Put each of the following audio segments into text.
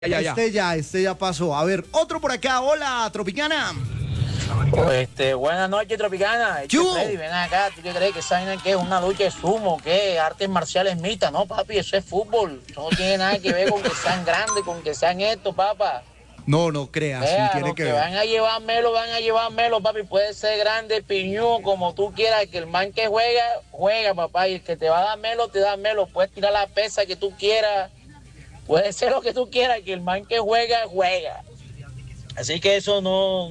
Ya. Este ya pasó. A ver, otro por acá. Hola, Tropicana. Buenas noches, Tropicana. Freddy, ven acá. ¿Tú qué crees que esa vaina que es una lucha de sumo? ¿Qué? Artes marciales mixtas. No, papi, eso es fútbol. Eso no tiene nada que ver con que sean grandes, con que sean esto, papá. No creas, sí Vea, tiene los que que ver. van a llevármelo, papi. Puede ser grande, piñón, como tú quieras. Que el man que juega, papá. Y el que te va a dar melo, te da melo. Puedes tirar la pesa que tú quieras. Puede ser lo que tú quieras, que el man que juega. Así que eso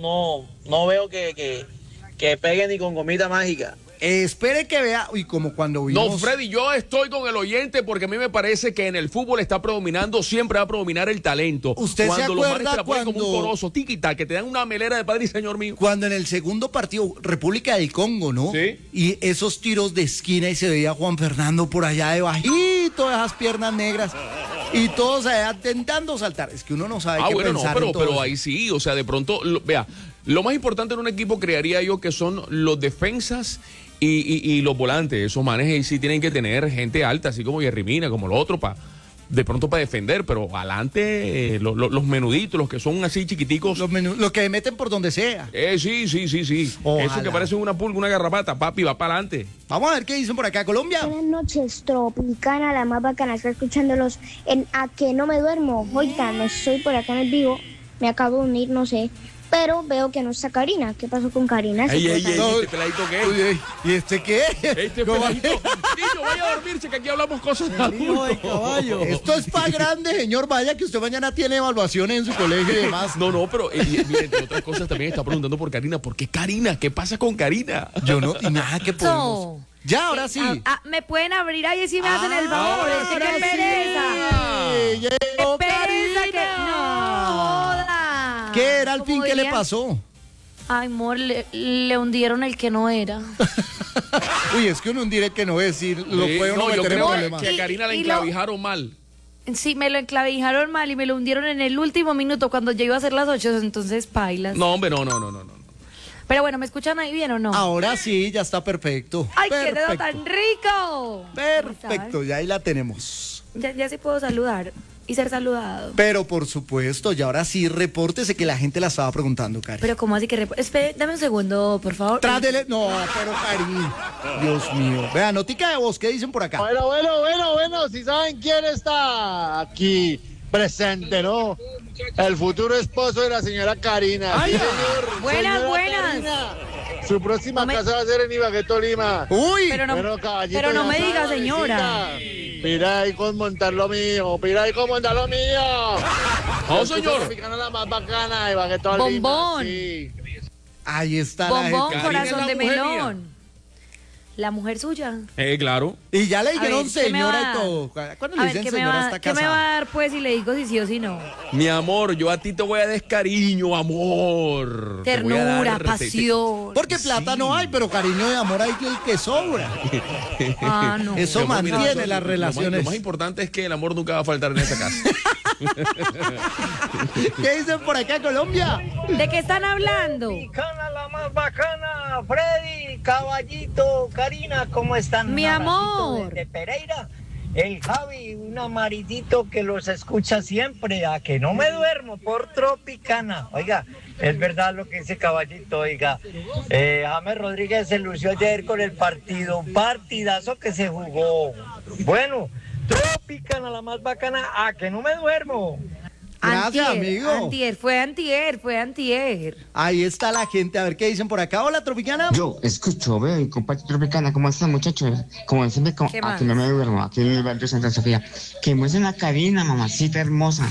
no veo que pegue ni con gomita mágica. Espere que vea, y como cuando vimos... No, Freddy, yo estoy con el oyente porque a mí me parece que en el fútbol está predominando, siempre va a predominar el talento. ¿Usted cuando se los manes acuerda te la ponen como un cuando- corozo, tiquita, que te dan una melera de padre y señor mío? Cuando en el segundo partido, República del Congo, ¿no? Sí. Y esos tiros de esquina y se veía a Juan Fernando por allá de bajito, esas piernas negras, y todos allá intentando saltar. Es que uno no sabe qué Bueno, no, pensar en todo pero eso. ahí sí, o sea, de pronto, vea, lo más importante en un equipo crearía yo que son los defensas y los volantes. Esos manes ahí sí tienen que tener gente alta, así como Jerry Mina, como los otros, de pronto para defender, pero adelante los menuditos, los que son así chiquiticos. Lo que meten por donde sea. Sí. Ojalá. Eso que parece una pulga, una garrapata, papi, va para adelante. Vamos a ver qué dicen por acá, Colombia. Buenas noches, Tropicana, la más bacana. Estoy escuchándolos en A que no me duermo. Oigan, estoy por acá en el vivo. Me acabo de unir, no sé. Pero veo que no está Karina. ¿Qué pasó con Karina? Ey, No. ¿este peladito qué es? Uy, ¿y este qué? Este ¿Cómo? peladito. Niño, vaya a dormirse, que aquí hablamos cosas de adultos. Esto es para grande, señor. Vaya que usted mañana tiene evaluaciones en su colegio y demás. No, pero mire, entre otras cosas también está preguntando por Karina. ¿Por qué Karina? ¿Qué pasa con Karina? Yo no, y nada que podemos. Ya, ahora sí. Me pueden abrir ahí si me hacen el favor. Es que ahora qué sí. pereza. Llegó Qué pereza que Karina. no joda. ¿Qué era al fin? Como ¿Qué le dirían, pasó? Ay, amor, le hundieron el que no era. Uy, es que uno diré que no es decir, lo Sí, puede uno no, yo meter en creo problemas. que a Karina la Y enclavijaron mal. Sí, me lo enclavijaron mal y me lo hundieron en el último minuto cuando ya iba a ser las 8, entonces pailas. No, hombre, no. Pero bueno, ¿me escuchan ahí bien o no? Ahora sí, ya está perfecto. ¡Ay, qué dedo Perfecto. tan rico! Perfecto, ya ahí la tenemos. Ya sí puedo saludar y ser saludado. Pero por supuesto, y ahora sí, repórtese que la gente la estaba preguntando, Cari. Pero ¿cómo así que... Espere, dame un segundo, por favor. No, pero Cari, Dios mío. Vea, notica de voz, ¿qué dicen por acá? Bueno, si saben quién está aquí presente, ¿no? El futuro esposo de la señora Karina. Ay, Sí, señor. buenas, Señora buenas. Karina, su próxima No me- casa va a ser en Ibagué, Tolima. Uy, Pero no, Bueno, caballito, pero no ya me sabe, diga, señora. visita. Mira ahí con montar lo mío. No, señor. Tropicana la más bacana, Ibagué, Tolima. Bombón. Sí. ahí está la Bombón, gente. Karina es corazón la de mujer mía. melón. La mujer suya. Claro. Y ya le A dijeron ver, ¿qué me señora va a y dar? todo. ¿Cuándo A le ver, dicen señora está ¿qué me va a casada? dar pues si le digo si sí o si no? Mi amor, yo a ti te voy a dar cariño, amor. Te voy a Ternura, dar- pasión. Porque plata no hay, pero cariño y amor hay el que sobra. Ah, no. Eso Mi amor, mira, mantiene lo- las lo relaciones. más importante es que el amor nunca va a faltar en esta casa. ¿Qué dicen por acá, Colombia? ¿De qué están hablando? Tropicana, la más bacana, Freddy, Caballito, Karina, ¿cómo están? Mi Un abracito amor. De Pereira, el Javi, un amaritito que los escucha siempre, a que no me duermo por Tropicana. Oiga, es verdad lo que dice Caballito, oiga. James Rodríguez se lució ayer con el partido, un partidazo que se jugó. Bueno, Tropicana, la más bacana, a que no me duermo. Gracias, amigo. Fue antier. Ahí está la gente. A ver qué dicen por acá. Hola, Tropicana. Yo escucho, veo y comparto Tropicana. ¿Cómo están, muchachos? Como siempre, ¿Qué más? aquí no me duermo, aquí en el barrio Santa Sofía. Que muestren la Karina, mamacita hermosa.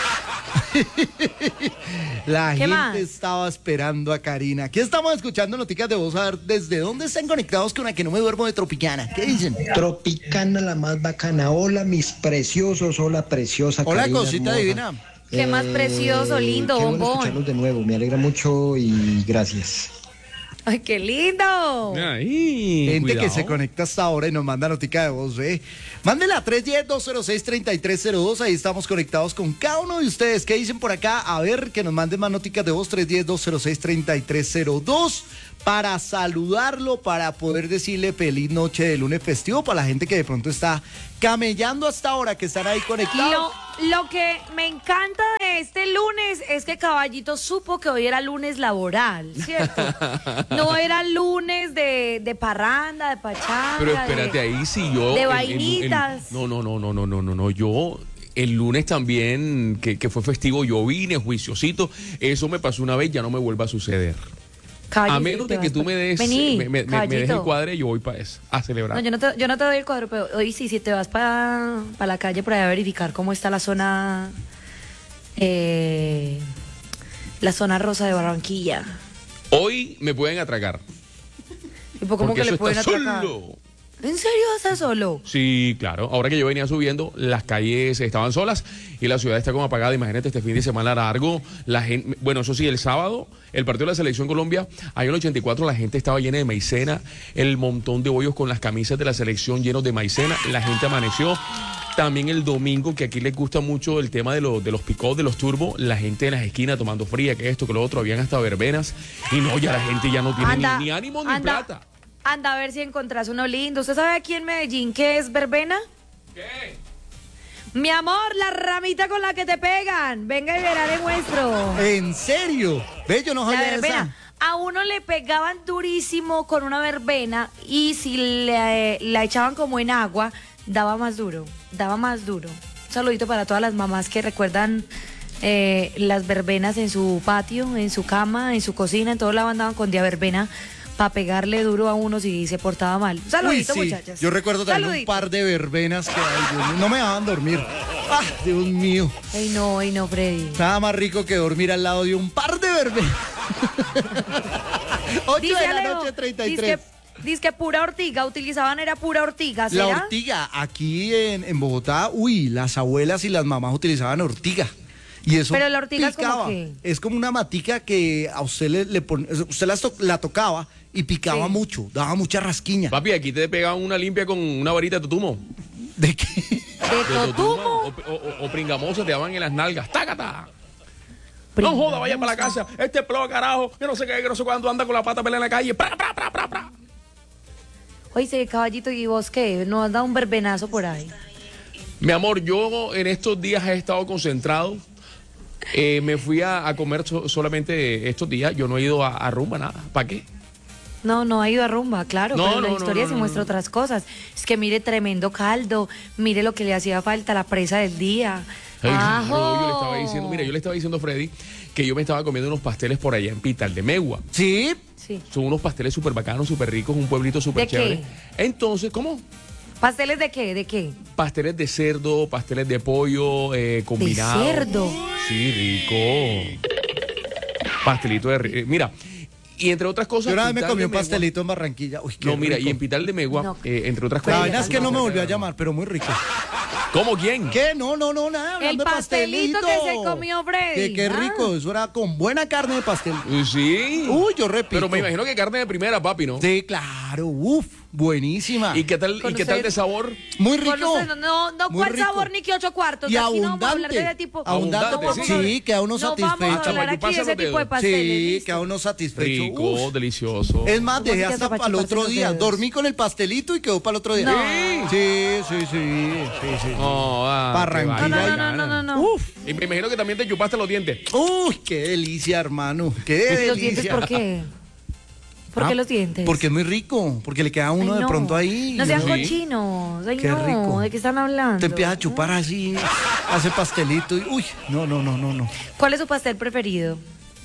La ¿Qué gente más? estaba esperando a Karina. Aquí estamos escuchando noticias de voz. A ver, ¿desde dónde están conectados con la que no me duermo de Tropicana? ¿Qué dicen? Tropicana, la más bacana. Hola, mis preciosos. Hola, preciosa. Hola, Karina cosita hermosa. divina. Qué más precioso, lindo, qué bueno bombón. escucharlos de nuevo. Me alegra mucho y gracias. ¡Ay, qué lindo! Ahí, Gente que cuidado. se conecta hasta ahora y nos manda notica de voz, ¿eh? Mándela a 310-206-3302. Ahí estamos conectados con cada uno de ustedes. ¿Qué dicen por acá? A ver, que nos manden más noticas de voz. 310-206-3302. Para saludarlo, para poder decirle feliz noche de lunes festivo. Para la gente que de pronto está camellando hasta ahora, que están ahí conectados. Lo que me encanta de este lunes es que Caballito supo que hoy era lunes laboral, ¿cierto? No era lunes de parranda, de pachanga. Pero espérate, ahí sí yo. de vainitas. No. Yo. El lunes también, que fue festivo, yo vine juiciosito. Eso me pasó una vez, ya no me vuelva a suceder. Caballito, A menos de que tú me des, Vení, me des Caballito. el cuadre, yo voy para eso, a celebrar. No, yo no te doy el cuadro, pero hoy sí, si te vas para la calle por allá a verificar cómo está la zona rosa de Barranquilla. Hoy me pueden atracar. ¿Y por cómo Porque que le eso pueden está atracar? solo. ¿En serio estás solo? Sí, claro. Ahora que yo venía subiendo, las calles estaban solas y la ciudad está como apagada. Imagínate este fin de semana largo. La gente, bueno, eso sí, el sábado, el partido de la Selección Colombia, ahí en el 84 la gente estaba llena de maicena, el montón de bollos con las camisas de la selección llenos de maicena. La gente amaneció. También el domingo, que aquí les gusta mucho el tema de los pick-up, de los turbos, la gente en las esquinas tomando fría, que esto, que lo otro, habían hasta verbenas. Y no, ya la gente ya no tiene ni ánimo ni plata. Anda a ver si encontrás uno lindo. ¿Usted sabe aquí en Medellín qué es verbena? ¿Qué? Mi amor, la ramita con la que te pegan. Venga y verá, le muestro. ¿En serio? Ve, yo no La sabía verbena. esa. A uno le pegaban durísimo con una verbena y si la echaban como en agua, daba más duro. Un saludito para todas las mamás que recuerdan las verbenas en su patio, en su cama, en su cocina, en todo lado andaban con día verbena para pegarle duro a uno si se portaba mal. Un saludito, Uy, sí. muchachas. Yo recuerdo también Saludito. un par de verbenas que ay, Dios mío, no me dejaban dormir. Ah, Dios mío. Ay, no, Freddy. Nada más rico que dormir al lado de un par de verbenas. 8 de la Alejo, noche, 33. Dice que pura ortiga, utilizaban era pura ortiga, ¿será? La ortiga, aquí en Bogotá, las abuelas y las mamás utilizaban ortiga. Y eso Pero la ortiga es como picaba. qué? Es como una matica que a usted la tocaba y picaba Sí. mucho, daba mucha rasquiña. Papi, aquí te pegaban una limpia con una varita de totumo. ¿De qué? De totumo. O pringamosa te daban en las nalgas. ¡Tácata! No joda, vaya para la casa. Este ploa, carajo. Yo no sé qué, que no sé cuándo anda con la pata pelea en la calle. ¡Pra! Oye, Caballito, ¿y vos qué? ¿No has dado un verbenazo por ahí? Mi amor, yo en estos días he estado concentrado. Me fui a comer solamente estos días. Yo no he ido a rumba, nada. ¿Para qué? No ha ido a rumba, claro, No, pero la no, historia no, sí no, muestra no. otras cosas. Es que mire tremendo caldo, mire lo que le hacía falta, la presa del día. Ay, ¡Ajo! claro, yo le estaba diciendo a Freddy que yo me estaba comiendo unos pasteles por allá en Pital de Megua. Sí, Sí. Son unos pasteles súper bacanos, súper ricos, un pueblito súper ¿De qué? chévere. Entonces, ¿cómo? ¿Pasteles de qué? ¿De qué? Pasteles de cerdo, pasteles de pollo, combinados. ¿De cerdo? Sí, rico. Pastelito de... mira, y entre otras cosas... yo una vez me Pital comí de un Megua- pastelito en Barranquilla. Uy, qué No, mira, rico. y en Pital de Megua, No. entre otras La cosas... vaina es que no me volvió a llamar, pero muy rico. ¿Cómo? ¿Quién? ¿Qué? No, nada. hablando de pastelito que se comió Freddy, Qué ¿ah? rico, eso era con buena carne de pastel. Sí. Uy, yo repito. Pero me imagino que carne de primera, papi, ¿no? Sí, claro, buenísima. ¿Y qué tal, Con y qué tal usted- de sabor? Muy Con rico. usted, no, muy ¿cuál rico. sabor ni que 8 cuartos? Y Aquí no vamos a hablar abundante. de ese tipo. Abundante, No vamos a sí, hablar- queda uno No vamos a satisfecho. hablar aquí de Pasa ese los tipo de dedos. pasteles. Sí, ¿listo? queda uno satisfecho. Rico, Uf. delicioso. Es más, ¿Cómo así dejé que hasta hace pa' para el chuparse otro los día. dedos? Dormí con el pastelito y quedó para el otro día. No. Sí. No, Barranquilla. qué No, vaina. no. Uf. Y me imagino que también te chupaste los dientes. Uy, qué delicia, hermano. Qué ¿Y los delicia. dientes por qué? ¿Por Ah, qué los dientes? Porque es muy rico, porque le queda a uno Ay, de no. pronto ahí. No sean Sí. cochinos. Ay, Qué no. rico. ¿De qué están hablando? Te empieza a chupar así, hace pastelito y uy, no. ¿Cuál es su pastel preferido?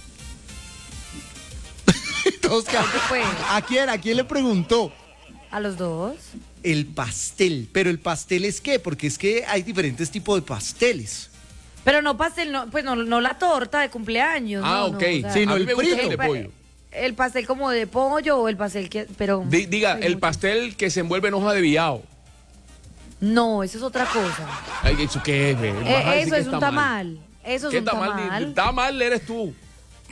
Todos ca- Pues, ¿A quién le preguntó? ¿a los dos? El pastel, pero el pastel es qué, porque es que hay diferentes tipos de pasteles. Pero no pastel, no, pues no la torta de cumpleaños. Ah, no, ok. o sea, Sí, no, a mí el me gusta frito. el de pollo. El pastel como de pollo o el pastel que... Pero... Diga, Ay, el mucho. pastel que se envuelve en hoja de villao. No, eso es otra cosa. Ay, ¿eso qué es? Ve? Vas a decir Eso que es un está mal. tamal. Eso es ¿Qué un tamal? tamal. Tamal eres tú.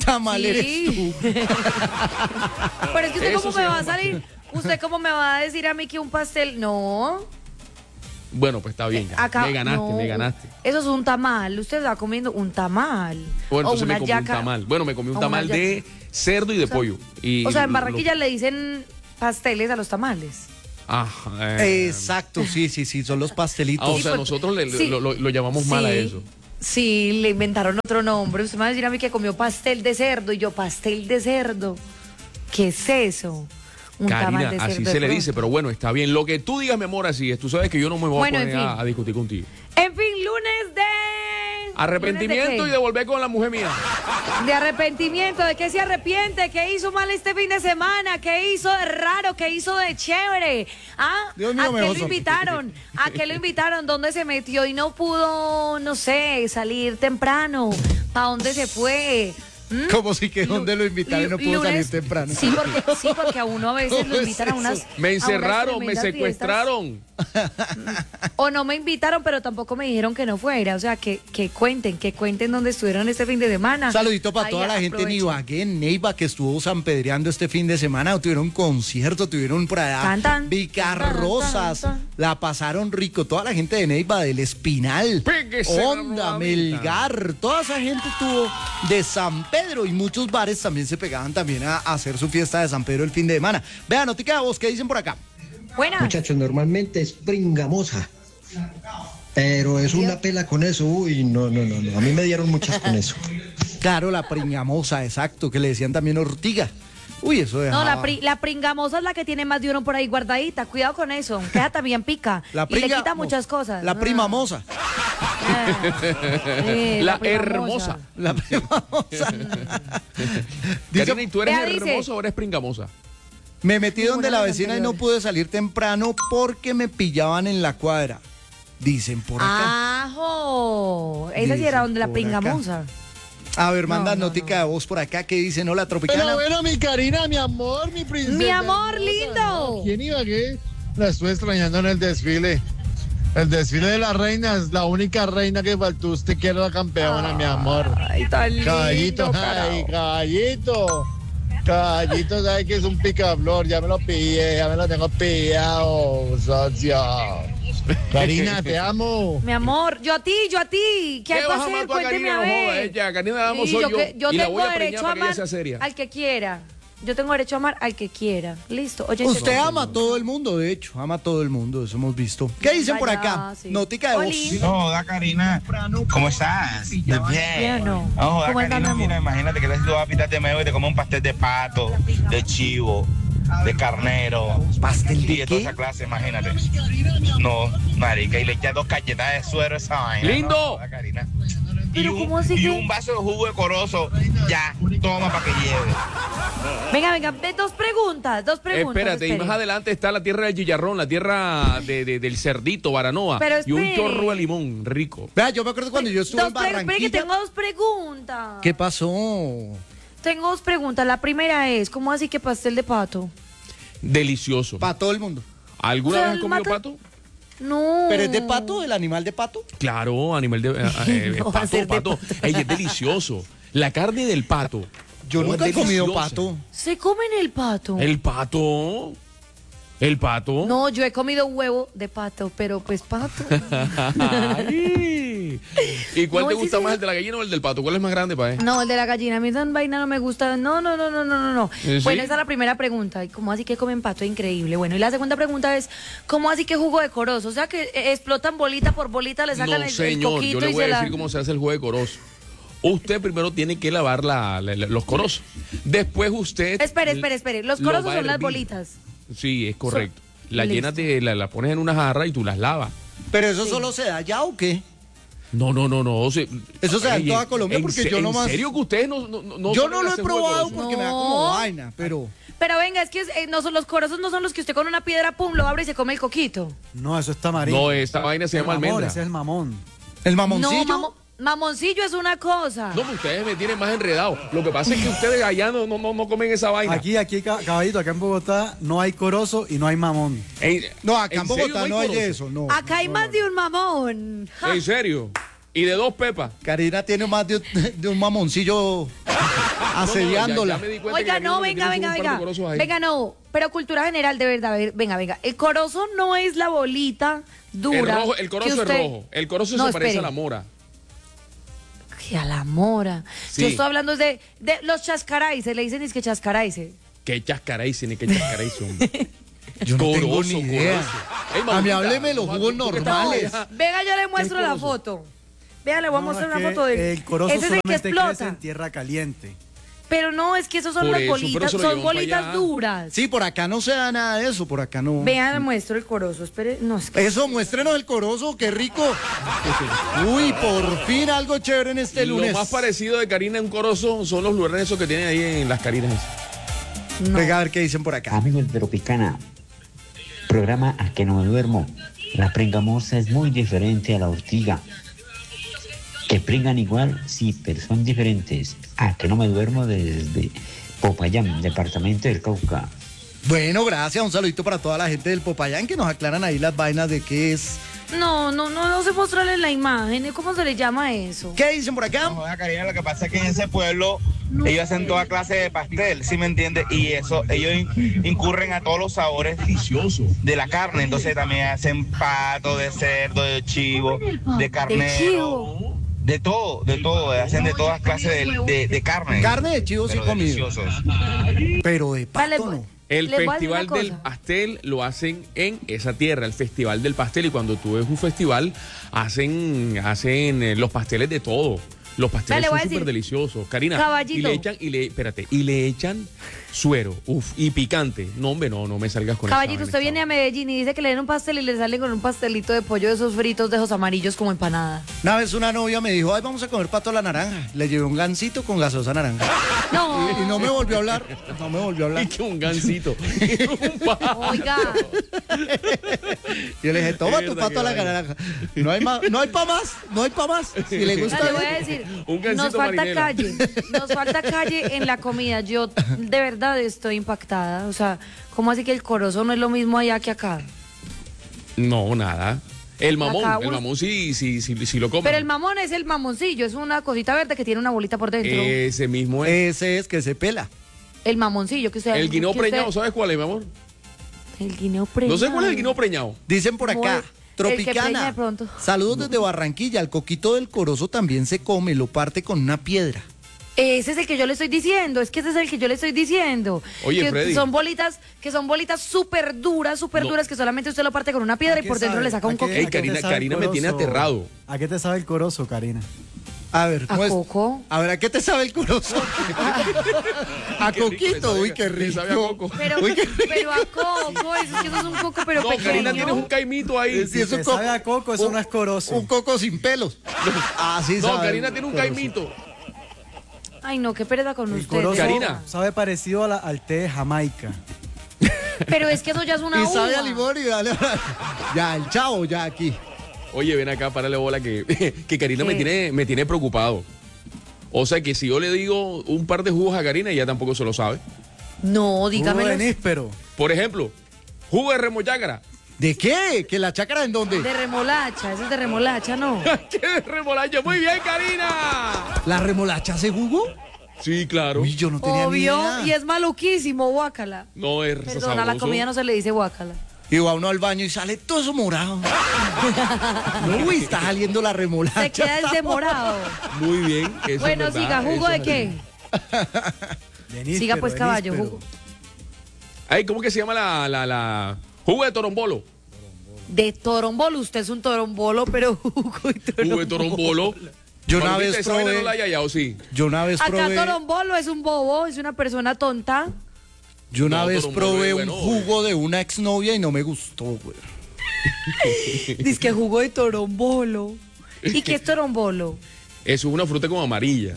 Tamal eres Sí. tú. Pero es que usted Eso cómo se me va llama a salir, usted cómo me va a decir a mí que un pastel, no. Bueno, pues está bien. Ya. Acá, me ganaste, no. me ganaste. Eso es un tamal, usted está comiendo un tamal. Bueno, o entonces una me comí un yaca. tamal. Bueno, me comí un o una tamal yaca. de cerdo y de pollo. Y O sea, en lo- Barranquilla le dicen pasteles a los tamales. Ajá. Exacto, sí, son los pastelitos. Ah, o Sí, sea, pues, nosotros sí. lo llamamos mal a Sí. eso. Sí, le inventaron otro nombre. Usted me va a decir a mí que comió pastel de cerdo y yo pastel de cerdo. ¿Qué es eso? Un tamal Karina, de cerdo. así de se le pronto. dice, pero bueno, está bien. Lo que tú digas, mi amor, así es. Tú sabes que yo no me voy Bueno, a en poner fin. a discutir contigo. En fin, lunes de... Arrepentimiento ¿Lunes de y qué? de volver con la mujer mía. De arrepentimiento, ¿de qué se arrepiente? ¿Qué hizo mal este fin de semana? ¿Qué hizo de raro? ¿Qué hizo de chévere? ¿Ah? Dios mío, ¿A qué mejor lo son. invitaron? ¿A qué lo invitaron? ¿Dónde se metió y no pudo, no sé, salir temprano? ¿A dónde se fue? ¿Mm? Como si que donde lo invitaron y no pudo salir Lunes- temprano. Sí, porque a uno a veces ¿Cómo lo es invitan a unas. eso? Me a unas encerraron, me tremendas secuestraron. fiestas. O no me invitaron, pero tampoco me dijeron que no fuera. O sea, que cuenten dónde estuvieron este fin de semana. Un saludito para Ahí toda la gente en aprovechen. Ibagué, en Neiva, que estuvo sanpedreando este fin de semana. Tuvieron concierto, tuvieron por allá Tan, tan, Vicarrosas. tan, tan. La pasaron rico. Toda la gente de Neiva, del Espinal, Péguese la Honda, rodadita. Melgar. Toda esa gente estuvo de San Pedro y muchos bares también se pegaban también a hacer su fiesta de San Pedro el fin de semana. Vean, notica de voz, ¿qué dicen por acá? Buenas. Muchachos, normalmente es pringamosa. Pero es una pela con eso. Uy, no. A mí me dieron muchas con eso. Claro, la pringamosa, exacto, que le decían también ortiga. Uy, eso No, dejaba... la pringamosa es la que tiene más de uno por ahí guardadita. Cuidado con eso. Que esa también pica. La y le pringa- quita muchas cosas. La primamosa. La prima hermosa. La primamosa. Dice, Karina, ¿y tú eres Vea, dice- hermosa o eres pringamosa? me metí donde Ninguna la de las vecina y no anteriores. pude salir temprano porque me pillaban en la cuadra. Dicen por acá. ¡Ajo! Esa sí era Dicen donde la por acá. pringamosa. A ver, manda no, notica de voz por acá que dicen, hola, Tropicana. Pero bueno, mi Karina, mi amor, mi princesa. Mi amor hermosa, lindo. ¿no? ¿Quién iba qué? La estuve extrañando en el desfile. El desfile de las reinas, la única reina que faltó usted que era la campeona, mi amor. Ay, tan lindo. Caballito, ay, caballito. Caballito, ¿sabes que es un picaflor? Ya me lo pillé, ya me lo tengo pillado, socio. Karina, te amo. Mi amor, yo a ti. ¿Qué hay ¿Qué para vas a amar hacer? tú a Cuénteme Karina? a No joda, ver. ella. Karina la amo Sí, soy yo. yo Y la tengo voy a preñar derecho a para que ella amar sea seria. al que quiera. Yo tengo derecho a amar al que quiera. Listo. Oye, Usted ama a todo el mundo, de hecho, ama a todo el mundo, eso hemos visto. ¿Qué dicen por Vaya, acá? sí. Notica de voz. Oli. No, joda, Karina. ¿Cómo estás? Bien. Bien, no. No, joda, ¿Cómo estás, Karina, mi amor? mira, imagínate que le haces 2 papitas de medio y te comes un pastel de pato, de chivo, de carnero. ¿Pastel de Y de toda qué? esa clase, imagínate. No, marica, y le echas 2 cachetas de suero a esa vaina. ¡Lindo! No, joda, Karina. Pero ¿cómo así y que? un vaso de jugo de corozo, ya, toma para que lleve. Venga, de dos preguntas. Espérate, y espere. más adelante está la tierra del chicharrón, la tierra del cerdito, Baranoa. Pero Y un espere. chorro de limón rico. Vea, yo me acuerdo cuando yo estuve en Espere que Barranquilla. tengo dos preguntas. ¿Qué pasó? Tengo dos preguntas. La primera es, ¿cómo así que pastel de pato? Delicioso. Para todo el mundo. ¿Alguna O sea, vez has el comido mata- pato? No. ¿Pero es de pato, el animal de pato? Claro, animal de No va a ser de pato. Ey, es delicioso. La carne del pato. Yo Oh, nunca he es comido deliciosa. pato. ¿Se comen el pato? El pato. El pato. No, yo he comido huevo de pato, pero pues pato. Ay. ¿Y cuál No, te sí, gusta sí. más, el de la gallina o el del pato? ¿Cuál es más grande para él? No, el de la gallina. A mí esa vaina no me gusta. No. ¿Sí? Bueno, esa es la primera pregunta. ¿Y cómo así que comen pato? Increíble. Bueno, y la segunda pregunta es, ¿cómo así que jugo de corozo? O sea, que explotan bolita por bolita, le sacan No, el señor, yo coquito le y voy a se la... decir cómo se hace el jugo de corozo. Usted primero tiene que lavar los corozos. Después usted... Espere. Los lo corozos va a son las hervir. bolitas. Sí, es correcto. La Listo. llenas la pones en una jarra y tú las lavas. ¿Pero eso solo se da allá o qué? No. Eso se da en toda Colombia porque yo nomás- ¿En serio que ustedes no Yo saben no lo he hacer jugo de probado corozo? porque me da No. como vaina, pero... Pero venga, es que no son los corozos, no son los que usted con una piedra, pum, lo abre y se come el coquito. No, eso es tamarindo. No, esta vaina se llama mamón, almendra. ese es el mamón. ¿El mamoncillo? No, mamoncillo es una cosa. No, pues ustedes me tienen más enredado. Lo que pasa es que ustedes allá no comen esa vaina. Aquí, caballito, acá en Bogotá no hay corozo y no hay mamón. No, acá en serio Bogotá no hay de corozo? eso, no. Acá hay más de un mamón. Ja. ¿En serio? ¿Y de 2 pepas? Karina tiene más de un mamoncillo asediándola. Ya me di cuenta que Oiga, Karina no, lo que venga, tiene son un par de corozo ahí. venga, no, pero cultura general, de verdad, venga. El corozo no es la bolita dura. El corozo que es usted- rojo. El corozo No, se parece a espere. la mora. Que a la mora. Sí. Yo estoy hablando de los chascaraices, le dicen es que chascaraices. Que chascaráis, ni que chascaráis, hombre. Yo no tengo Corozo, ni idea. corozo. Ey, A mí mamita, hábleme de los mamá, jugos tú que estás normales. allá. Venga, yo le muestro la corozo? foto. Vea, le voy a mostrar No, una es foto que de el corozo ese es el que solamente crece explota. en tierra caliente. Pero no, es que esos son Por las eso, pero bolitas, eso lo son llevan para bolitas allá. duras. Sí, por acá no se da nada de eso, por acá no. Vean, le muestro el corozo. Espere, no, es que Eso, muéstrenos el corozo, qué rico. Uy, por fin algo chévere en este lunes. Lo más parecido de Karina en un corozo son los lugares esos que tienen ahí en las Carinas. no. Venga, a ver qué dicen por acá. Amigos de Tropicana, programa A que no me duermo. La pringamosa es muy diferente a la ortiga. Que pringan igual, sí, pero son diferentes. A que no me duermo desde Popayán, departamento del Cauca. Bueno, gracias. Un saludito para toda la gente del Popayán que nos aclaran ahí las vainas de qué es. No se mostró en la imagen. ¿Cómo se le llama eso? ¿Qué dicen por acá? No, joda, Karina, lo que pasa es que en ese pueblo ellos hacen toda clase de pastel, ¿sí me entiendes? Y eso, ellos incurren a todos los sabores deliciosos de la carne. Entonces también hacen pato, de cerdo, de chivo, de carnero. chivo. De todo, hacen de todas clases de carne. Carne de chivo sí pero he comido. deliciosos. Pero de Vale, pato no. El les voy a decir festival una del cosa. pastel lo hacen en esa tierra, el festival del pastel. Y cuando tú ves un festival, hacen los pasteles de todo. Los pasteles Vale, son voy a súper decir, deliciosos. Karina, caballito. y le echan suero, y picante. No, hombre, no me salgas con Caballito, esa usted vaina, viene a Medellín y dice que le den un pastel y le salen con un pastelito de pollo de esos fritos de esos amarillos como empanada. Una vez una novia me dijo, ay, vamos a comer pato a la naranja. Le llevé un gansito con gaseosa naranja. No. Y no me volvió a hablar. No me volvió a hablar. Y que un gansito. un pájaro. Oiga, Yo le dije, toma tu Mierda, pato a la qué naranja. No hay más, no hay pa' más, no hay pa' más. Si le gusta. le voy a decir, Un gansito nos falta marinela. calle, nos falta calle en la comida. Yo de verdad estoy impactada. O sea, ¿cómo así que el corozo no es lo mismo allá que acá? No, nada. El mamón, Acá el uno- mamón sí lo come. Pero el mamón es el mamoncillo, es una cosita verde que tiene una bolita por dentro. Ese mismo es. Ese es que se pela. El mamoncillo que usted El guineo que usted- preñado, ¿sabes cuál es, mi amor? El guineo preñado. No sé cuál es el guineo preñado. Dicen por Como acá, el que preña Tropicana. de pronto. Saludos desde Barranquilla. El coquito del corozo también se come, lo parte con una piedra. Ese es el que yo le estoy diciendo, es que ese es el que yo le estoy diciendo. Oye, que Freddy. son bolitas súper duras, No. que solamente usted lo parte con una piedra y por dentro le saca un coquito. Ey, Karina me tiene aterrado. ¿A qué te sabe el corozo, Karina? A ver, ¿A coco? A ver, ¿a qué te sabe el corozo? A Qué rico, coquito, le sabe- uy, qué le rico. sabe a coco. Pero, Uy, qué pero a coco, eso es que eso es un coco pero No, pequeño. Karina tienes un caimito ahí. Sí, es Si un te coco. sabe a coco, eso no es corozo. Un coco sin pelos. Así No, sabe Karina el tiene un corozo. caimito. Ay, no, qué pereza con El ustedes. corozo Karina. sabe parecido al té de Jamaica. Pero es que eso ya es una Y sabe a uva. limón y dale. Ya, el chavo, ya aquí. Oye, ven acá, párale bola que Karina ¿Qué? me tiene preocupado. O sea que si yo le digo un par de jugos a Karina, ella tampoco se lo sabe. No, Jugo dígame. de níspero. Por ejemplo, jugo de remojágara. ¿De qué? ¿Que la chácara en dónde? De remolacha, eso es de remolacha, ¿no? ¡Qué remolacha! ¡Muy bien, Karina! ¿La remolacha hace jugo? Sí, claro. Uy, yo no tenía ni Obvio, idea. y es maluquísimo, guácala. No es Perdón, a la sabroso. comida no se le dice guácala. Y va uno al baño y sale todo eso morado. No, uy, está saliendo la remolacha. Se queda el demorado. Muy bien. Eso Bueno, es verdad, siga, ¿jugo eso de es qué? De níspero, Siga pues, de caballo. níspero. Jugo. Ay, ¿cómo que se llama la jugo de torombolo? De torombolo, usted es un torombolo, pero jugo y torombolo. Jugo de torombolo. Yo una Manolita, vez esa vaina probé- no la haya hallado, sí. Yo una vez Acá probé, torombolo es un bobo, es una persona tonta. yo una No, vez torombolo probé es un bueno, jugo de una exnovia y no me gustó, güey. Dice que jugo de torombolo. ¿Y qué es torombolo? Eso es una fruta como amarilla.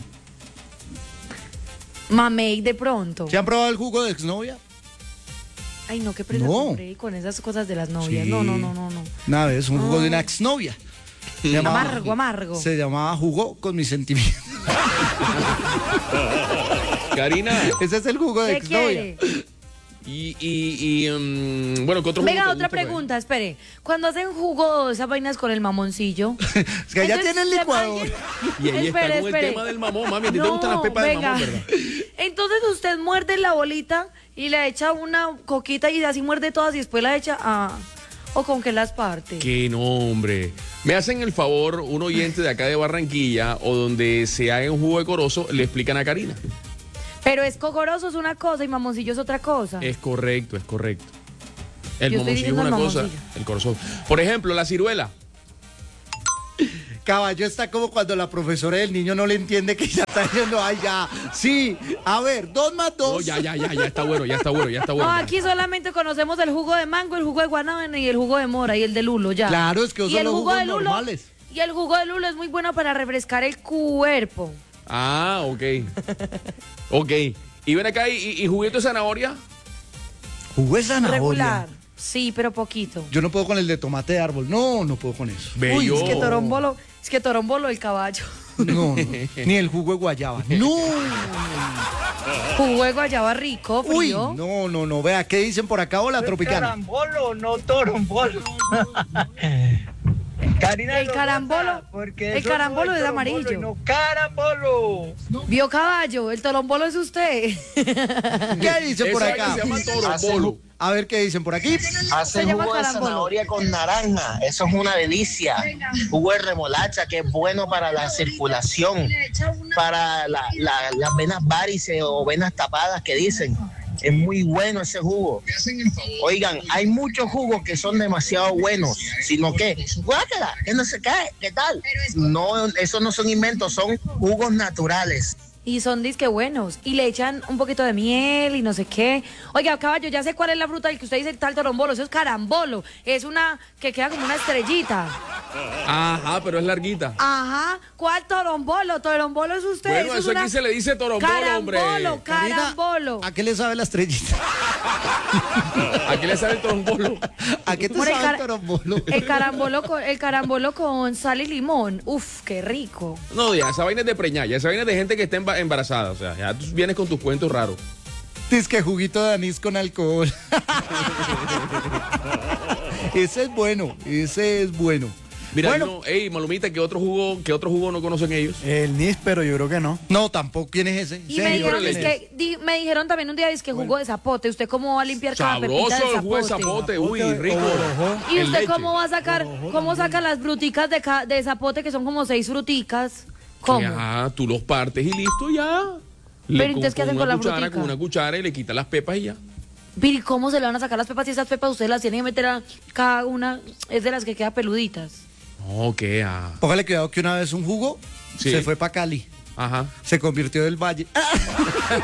Mamey de pronto. ¿Se han probado el jugo de exnovia? Ay, no, qué presa No. compré con esas cosas de las novias. Sí. No. Una vez, un jugo de una exnovia. Se llamaba- Amargo. Se llamaba jugo con mis sentimientos. Karina, Ese es el jugo de ¿Qué exnovia. quiere? Bueno, ¿qué otro jugo Venga, te otra gusta, güey? pregunta, espere. Cuando hacen jugo, esas vainas con el mamoncillo. Es que ya entonces, tienen ¿sepa licuador. alguien? Y ahí está Espere, con el espere. tema del mamón, mami. A ti te gustan las pepas del venga. mamón, ¿verdad? Entonces usted muerde la bolita y le echa una coquita y así muerde todas y después la echa a... ¿O con qué las parte? Qué nombre. Me hacen el favor, un oyente de acá de Barranquilla o donde se haga un jugo de corozo, le explican a Karina. Pero es cocoroso es una cosa y mamoncillo es otra cosa. Es correcto, es correcto. El Yo estoy mamoncillo es diciendo una el cosa, mamoncillo. el corozo. Por ejemplo, la ciruela. Caballo está como cuando la profesora del niño no le entiende que ya está diciendo, ay, ya. Sí, a ver, 2 más 2. No, ya está bueno, ya está bueno, ya está No, bueno. aquí solamente conocemos el jugo de mango, el jugo de guanábana y el jugo de mora y el de lulo, ya. Claro, es que Y son el los jugo jugos de lulo, normales. Y el jugo de lulo es muy bueno para refrescar el cuerpo. Ah, ok. Ok. Y ven acá, ¿y juguito de zanahoria? Jugo de zanahoria. Regular. Sí, pero poquito. Yo no puedo con el de tomate de árbol. No, no puedo con eso. Uy, Bello. es que torombolo el caballo. No, no. Ni el jugo de guayaba. No. Jugo de guayaba rico, Uy, frío. no. Vea, ¿qué dicen por acá? Hola, Tropicana. Carambolo, no torombolo. Karina El lo carambolo, goza, porque el eso carambolo no es torombolo amarillo. y No carambolo. Vio caballo, el torombolo es usted. ¿Qué dicen por Esa acá? vaina se llama torombolo. A ver qué dicen por aquí. Se Hacen llama jugo de carambolo. zanahoria con naranja, eso es una delicia. Jugo de remolacha, que es bueno para la circulación, para las venas varices o venas tapadas que dicen. Es muy bueno ese jugo. Oigan, hay muchos jugos que son demasiado buenos, sino que, guácala, que no se cae, ¿qué tal? No, esos no son inventos, son jugos naturales. Y son disque buenos. Y le echan un poquito de miel y no sé qué. Oiga, caballo, ya sé cuál es la fruta del que usted dice tal torombolo. Eso es carambolo. Es una que queda como una estrellita. Ajá, pero es larguita. Ajá. ¿Cuál torombolo? Torombolo es usted. Bueno, es eso una- aquí se le dice torombolo, hombre. Carambolo, carambolo. ¿A qué le sabe la estrellita? Aquí le sale el torombolo. ¿A qué te Por el sabe el cara- torombolo? El carambolo con sal y limón. Uf, qué rico. No, ya, esa vaina es de preñar, ya esa vaina es de gente que está embarazada. O sea, ya tú vienes con tus cuentos raros. Dice que juguito de anís con alcohol. Ese es bueno, ese es bueno. Mira, bueno, no, ey, Malumita, ¿qué otro jugo no conocen ellos? El níspero, yo creo que no. no, tampoco. ¿Quién es ese? Y me dijeron, me dijeron también un día que jugo de zapote. ¿Usted cómo va a limpiar cada pepita Sabroso del el jugo de zapote? zapote, uy, rico. ¿Y En usted leche. cómo va a sacar, cómo saca las fruticas de zapote, que son como 6 fruticas? ¿Cómo? Ya, tú los partes y listo, ya. Pero entonces, ¿qué hacen con la frutica? Con una cuchara y le quitas las pepas y ya. Pero ¿y cómo se le van a sacar las pepas si esas pepas ustedes las tienen que meter a cada una? Es de las que quedan peluditas. No, ¿qué? Póngale cuidado que una vez un jugo Sí. se fue para Cali. Ajá. Se convirtió del valle.